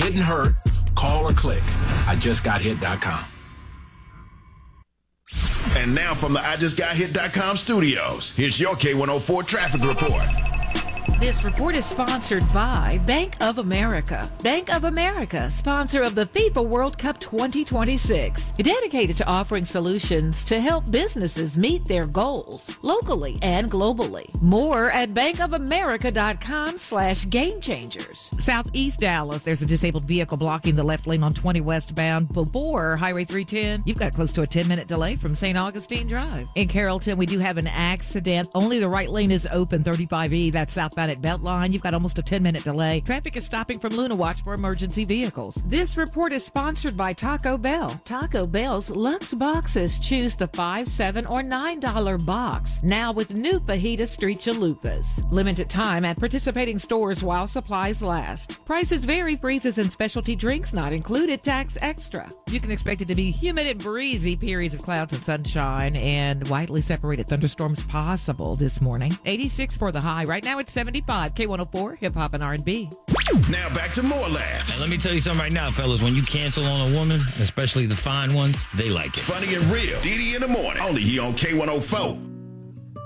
Hit and hurt, call or click IJustGotHit.com. And now from the IJustGotHit.com studios, here's your K104 traffic report. This report is sponsored by Bank of America. Bank of America, sponsor of the FIFA World Cup 2026, dedicated to offering solutions to help businesses meet their goals locally and globally. More at bankofamerica.com/game changers. Southeast Dallas, there's a disabled vehicle blocking the left lane on 20 westbound before Highway 310. You've got close to a 10-minute delay from St. Augustine Drive. In Carrollton, we do have an accident. Only the right lane is open, 35E. That's southbound at Beltline. You've got almost a 10-minute delay. Traffic is stopping from Luna Watch for emergency vehicles. This report is sponsored by Taco Bell. Taco Bell's Luxe Boxes. Choose the $5, $7, or $9 box. Now with new Fajita Street Chalupas. Limited time at participating stores while supplies last. Prices vary. Freezes and specialty drinks not included. Tax extra. You can expect it to be humid and breezy, periods of clouds and sunshine, and widely separated thunderstorms possible this morning. 86 for the high. Right now it's 75. K104, hip hop and R&B. Now back to more laughs. And let me tell you something right now, fellas. When you cancel on a woman, especially the fine ones, they like it. Funny and real. Didi in the morning. Only here on K104.